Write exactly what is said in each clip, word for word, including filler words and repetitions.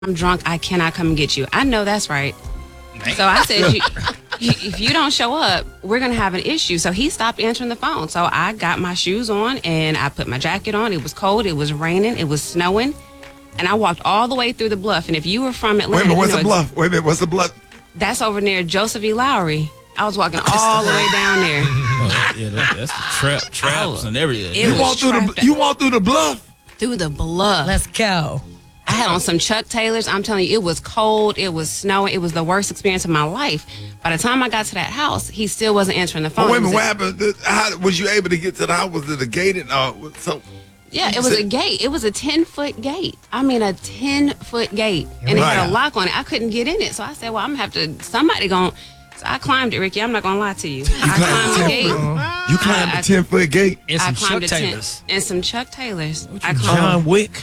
I'm drunk. I cannot come and get you. I know that's right. So I said, you, you, if you don't show up, we're going to have an issue. So he stopped answering the phone. So I got my shoes on and I put my jacket on. It was cold. It was raining. It was snowing. And I walked all the way through the bluff. And if you were from Atlanta... Wait a minute, what's you know, the bluff? Wait a minute, what's the bluff? That's over near Joseph E. Lowry. I was walking all the way down there. Oh, yeah, that, that's the trap, traps Oh, and everything. it You was walked through the traffic. you walked through the bluff. Through the bluff. Let's go. I had on some Chuck Taylors. I'm telling you, it was cold. It was snowing. It was the worst experience of my life. By the time I got to that house, he still wasn't answering the phone. Oh, wait a It was minute, a- what happened? How was you able to get to the house? Was it a gated? Uh, so Yeah, it was a gate. It was a ten-foot gate. I mean, a ten-foot gate. And it had Right. a lock on it. I couldn't get in it. So I said, well, I'm going to have to, somebody going to, so I climbed it, Ricky. I'm not going to lie to you. I climbed the gate. you climbed I- the ten foot gate. And I some climbed Chuck the ten- Taylors. And some Chuck Taylors. I John climbed Wick.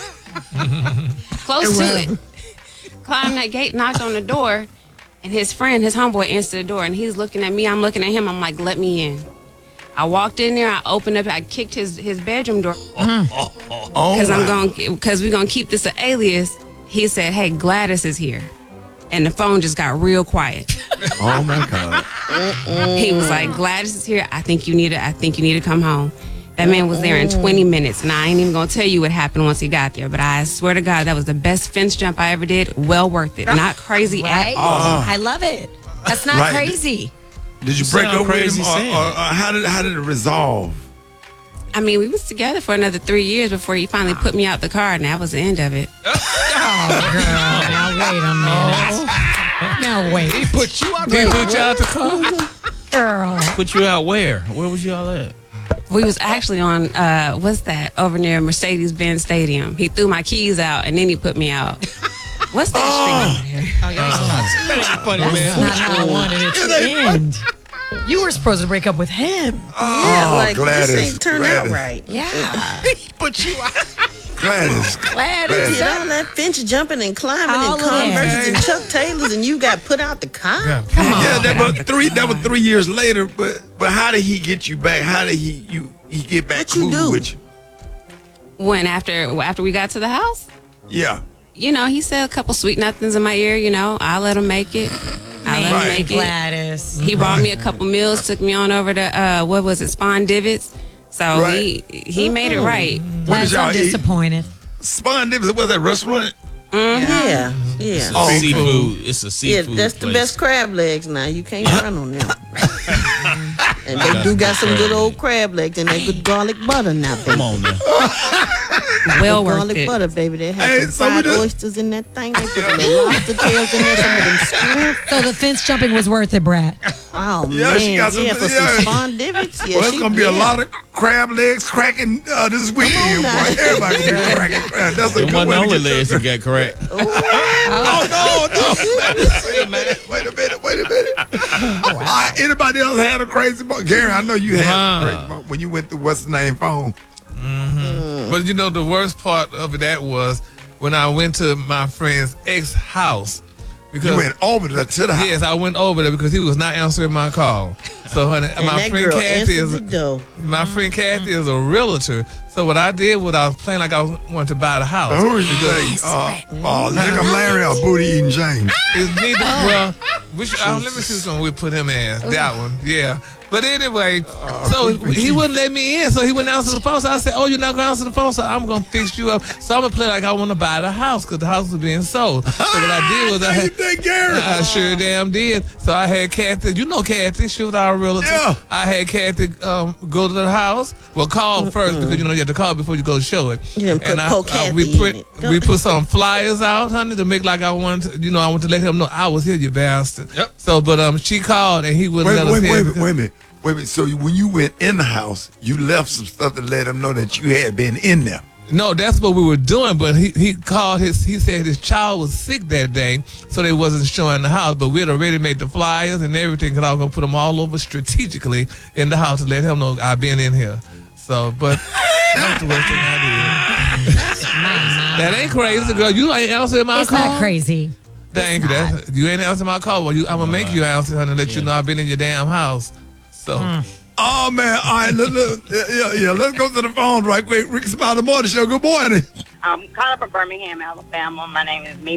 close to it. Climbed that gate, knocked on the door, and his friend, his homeboy, answered the door. And he's looking at me. I'm looking at him. I'm like, let me in. I walked in there. I opened up. I kicked his, his bedroom door. Oh, Because I'm my. going, because we're gonna keep this an alias. He said, "Hey, Gladys is here," and the phone just got real quiet. Oh my God. He was like, "Gladys is here. I think you need to. I think you need to come home." That man was there in twenty minutes, and I ain't even gonna tell you what happened once he got there. But I swear to God, that was the best fence jump I ever did. Well worth it. Not crazy Right? at all. I love it. That's not Right. crazy. Did you You break sound up with crazy him, or, or, saying or it. how did how did it resolve? I mean, we was together for another three years before he finally put me out the car, and that was the end of it. Oh, girl. Now, wait a minute. Now, wait. He put you out there. He put you out the car. Girl. Put you out where? Where was you all at? We was actually on uh, what's that over near Mercedes-Benz Stadium. He threw my keys out, and then he put me out. What's that street over there? That ain't funny, man. Not how I wanted it to end. You were supposed to break up with him. Oh, like Gladys. this ain't turned Gladys. out right. Yeah. Put you out. Gladys. Glad You it's did all that fence jumping and climbing All and of that. Converse and Chuck Taylors, and you got put out the car. Come on. Yeah, that was three. That was three years later. But but how did he get you back? How did he you he get back What you cool do? with you? When after after we got to the house, Yeah. you know, he said a couple sweet nothings in my ear. You know, I let him make it. I let Right. him make it. Gladys. He brought me a couple meals, took me on over to uh, what was it, Spawn Divots. So Right. he he made it right. What did Gladys, y'all I'm eat? disappointed. Spawn Divots. Was that restaurant? Yeah, yeah. Oh, Seafood. It's a Yeah, seafood that's the place. best crab legs now. You can't run on them. And they do got some good old crab legs and that good garlic butter now, baby. Come on now. Well worth Garlic it. butter, baby. They have Hey, some so we fried done- oysters in that thing. They put some little lobster tails in there, some of them shrimp. So the fence jumping was worth it, Brad. Oh, Yeah, man. she got some- yeah, for yeah. some spawn divots. Yeah, Well, it's she- gonna be a yeah. lot of crab legs cracking uh, this weekend. now. Boy. Everybody gonna be cracking crab. That's a It good wasn't way the to only get legs to- that got cracked. Oh no, no! Wait a minute, wait a minute. Uh, anybody else had a crazy moment? Gary, I know you had Wow. a crazy moment when you went through what's the name phone. But you know, the worst part of that was when I went to my friend's ex house. Because You went over to, to the house. yes, I went over there because he was not answering my call. So honey, And my that friend girl Kathy answered is the door. my friend Kathy is a realtor. So what I did was I was playing like I was wanted to buy the house. Who is you think? Uh, uh, Nigga Larry or Booty Eating James? It's neither. Well, which, uh, let me see which one we put him as. That one, yeah. But anyway, so he wouldn't let me in, so he wouldn't answer the phone. So I said, "Oh, you're not gonna answer the phone, so I'm gonna fix you up." So I'm gonna play like I want to buy the house because the house was being sold. So what I did was I You had. think, Gary? I sure damn did. So I had Kathy. You know Kathy. She was our realtor. Yeah. I had Kathy um, go to the house. Well, call first because you know you have to call before you go show it. You done put and I, poke I, we Kathy put in it. Don't- we put some flyers out, honey, to make like I wanted. To, you know, I want to let him know I was here, you bastard. Yep. So, but um, she called and he wouldn't Wait, let us wait, in. wait, because- wait a minute. Wait a minute. So you- when you went in the house, you left some stuff to let him know that you had been in there. No, that's what we were doing. But he, he called his. He said his child was sick that day, so they wasn't showing the house. But we had already made the flyers and everything, because I was gonna put them all over strategically in the house to let him know I've been in here. So, but that's the worst thing I did. That ain't crazy, girl. You ain't answering my It's call. not crazy. Thank you. That's, you ain't answering my call. Well, you, I'm gonna make you answer, honey, and let you know I've been in your damn house. So. Oh man! All right, look, look, yeah, yeah. Let's go to the phone right quick. Ricky Smiley Morning Show. Good morning. I'm calling from Birmingham, Alabama. My name is Mimi.